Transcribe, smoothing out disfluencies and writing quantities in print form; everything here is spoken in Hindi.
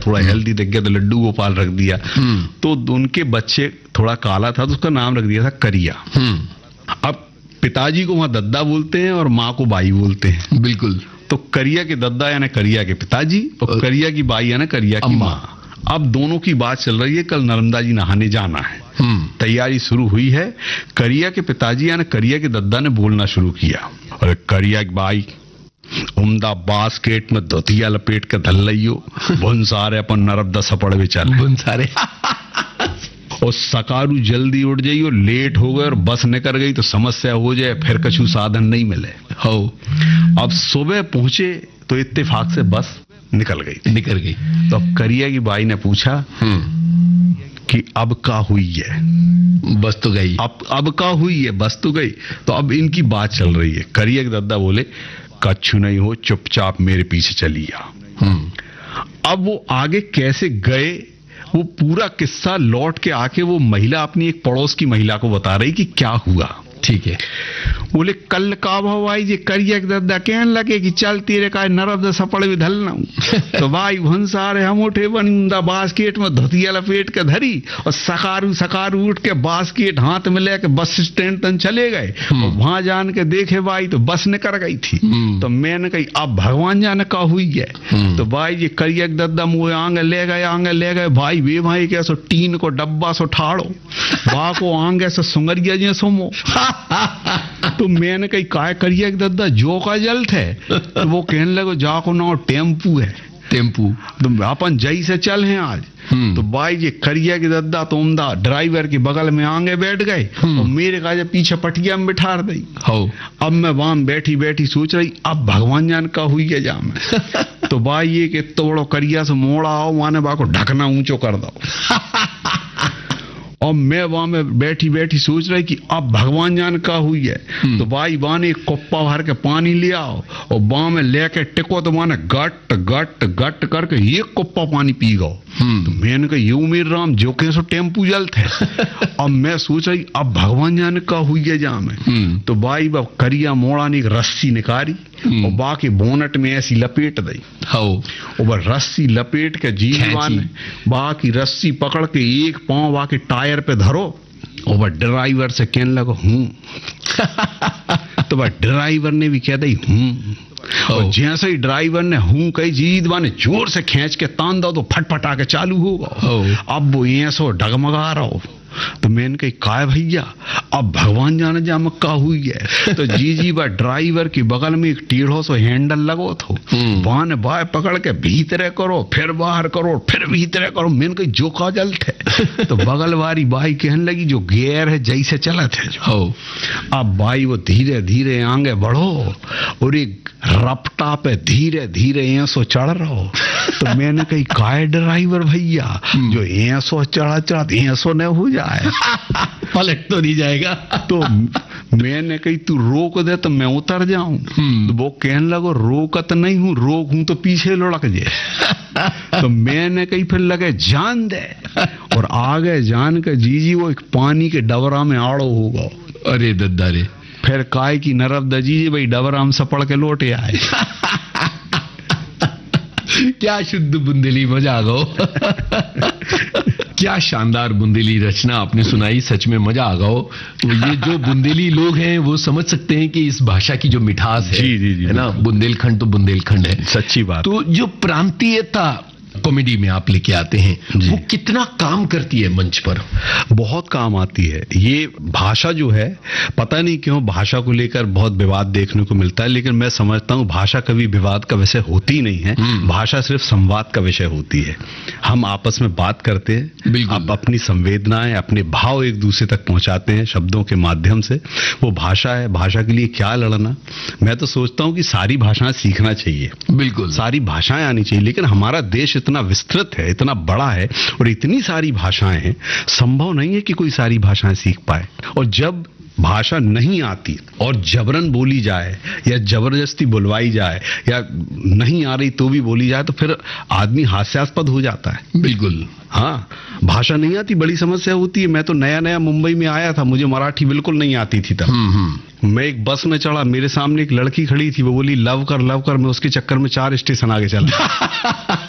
थोड़ा हेल्दी दिख गया तो लड्डू गोपाल रख दिया। तो उनके बच्चे थोड़ा काला था तो उसका नाम रख दिया था करिया। अब पिताजी को वहां दद्दा बोलते हैं और माँ को बाई बोलते हैं। बिल्कुल। तो करिया के दद्दा यानी करिया के पिताजी और करिया की बाई यानी करिया की माँ। अब दोनों की बात चल रही है, कल नर्मदा जी नहाने जाना है, तैयारी शुरू हुई है। करिया के पिताजी यानी करिया के दद्दा ने बोलना शुरू किया, अरे करिया की बाई उमदा बास्केट में धोतिया लपेट के धल लियो, बुन सारे अपन नर्मदा सपड़ में चल बुन सारे और सकारू जल्दी उठ जाइयो, लेट हो गए और बस निकल गई तो समस्या हो जाए, फिर कछु साधन नहीं मिले हो। अब सुबह पहुंचे तो इत्तेफाक से बस निकल गई। तो अब करिया की बाई ने पूछा कि अब का हुई है, बस तो गई। अब का हुई है, बस तो गई। तो अब इनकी बात चल रही है। करिया के दद्दा बोले कछु नहीं हो, चुपचाप मेरे पीछे चलिए। अब वो आगे कैसे गए वो पूरा किस्सा लौट के आके वो महिला अपनी एक पड़ोस की महिला को बता रही कि क्या हुआ। ठीक है। बोले कल का भाई जे करिया के दद्दा कहने लगे कि चल तेरे का नर्मदा सपड़ में धलना तो भाई भंसारे हम उठे बंदा बास्केट में धोतिया लपेट के धरी और सकारू उठ के बास्केट हाथ में लेके बस स्टैंड तक चले गए। और वहां जान के देखे भाई तो बस निकल गई थी। तो मैंने कही अब भगवान जाने का हुई है। तो भाई ये करिया के दद्दा मुझे आगे ले गए भाई वे भाई क्या सो टीन को डब्बा सो ठाड़ो वहां को आगे से सुंगरिया जी सोमो। तो मैंने कही काय करिया के दद्दा जो का जल्द है। तो वो कहने लगे जाको ना टेम्पू है, टेम्पू तो अपन जई से चल हैं आज। तो भाई ये करिया के दद्दा तो उमदा ड्राइवर के बगल में आगे बैठ गए और मेरे का पीछे पटिया में बिठा दी। अब मैं वहां बैठी सोच रही अब भगवान जान का हुई है जा में। तो भाई ये कि तोड़ो करिया से मोड़ा आओ माने बा को ढकना ऊंचो कर दो। और मैं वहां में बैठी सोच रही कि अब भगवान जान का हुई है। तो भाई वहां ने एक कुप्पा भर के पानी ले आओ और वहां में लेके टिको तो माने गट गट गट करके एक कुप्पा पानी पी गो। तो मैंने कहा ये उमेर राम जो कैसो टेम्पू जलते है। अब मैं सोच रही अब भगवान जान का हुई है जा में। तो भाई बाप करिया मोड़ा ने एक रस्सी निकाली और बाकी बोनट में ऐसी लपेट दी। और रस्सी लपेट के जीवान बाकी रस्सी पकड़ के एक पांव बाकी टायर पे धरो और वह ड्राइवर से कहने लगो तो वह ड्राइवर ने भी कह दी और जैसे ही ड्राइवर ने कही जीत बाने जोर से खींच के तान दो तो फटफटा के चालू होगा। अब वो ऐसो डगमगा रहा हो। तो मैंने कही काय भैया अब भगवान जाने जा मक्का हुई है। तो जी बा ड्राइवर की बगल में एक टेढ़ो सो हैंडल लगो थो वहां ने बाय पकड़ के भीतरे करो फिर बाहर करो फिर भीतरे करो। मैंने कही जो का जल थे। तो बगल वाली बाई कहने लगी जो गेयर है जैसे चला थे जो। अब बाई वो धीरे धीरे आगे बढ़ो और एक रपटा पे धीरे धीरे ऐसो चढ़ रहो। तो मैंने कही काय ड्राइवर भैया जो ऐसो चढ़ा ऐसो न हो जाए पलट तो नहीं जाएगा। तो मैंने कही तू रोक दे तो मैं उतर जाऊं। तो वो कहने लगो रोकत नहीं हूं रोक हूं तो पीछे लुढ़क जाए। तो मैंने कही फिर लगे जान दे और आगे जान के जी वो एक पानी के डबरा में आड़ो होगा। अरे दद्दा रे फिर काय की नर्मदा जी भाई डबरा में सपड़ के लौटे आए। क्या शुद्ध बुंदेली, मजा आ गया। क्या शानदार बुंदेली रचना आपने सुनाई, सच में मजा आ गया। तो ये जो बुंदेली लोग हैं वो समझ सकते हैं कि इस भाषा की जो मिठास है, जी, है ना, बुंदेलखंड तो बुंदेलखंड है, सच्ची बात। तो जो प्रांतीयता कॉमेडी में आप लेके आते हैं वो कितना काम करती है मंच पर? बहुत काम आती है। ये भाषा जो है पता नहीं क्यों भाषा को लेकर बहुत विवाद देखने को मिलता है, लेकिन मैं समझता हूँ भाषा कभी विवाद का विषय होती नहीं है। भाषा सिर्फ संवाद का विषय होती है। हम आपस में बात करते हैं, आप अपनी संवेदनाएं अपने भाव एक दूसरे तक पहुंचाते हैं शब्दों के माध्यम से। वो भाषा है, भाषा के लिए क्या लड़ना। मैं तो सोचता हूँ कि सारी भाषाएं सीखना चाहिए, बिल्कुल सारी भाषाएं आनी चाहिए। लेकिन हमारा देश इतना विस्तृत है, इतना बड़ा है और इतनी सारी भाषाएं हैं, संभव नहीं है कि कोई सारी भाषाएं सीख पाए। और जब भाषा नहीं आती और जबरन बोली जाए या जबरदस्ती बुलवाई जाए या नहीं आ रही तो भी बोली जाए तो फिर आदमी हास्यास्पद हो जाता है। बिल्कुल, हाँ, भाषा नहीं आती बड़ी समस्या होती है। मैं तो नया मुंबई में आया था, मुझे मराठी बिल्कुल नहीं आती थी तब। मैं एक बस में चढ़ा, मेरे सामने एक लड़की खड़ी थी, वो बोली लव कर, मैं उसके चक्कर में 4 स्टेशन आगे चला।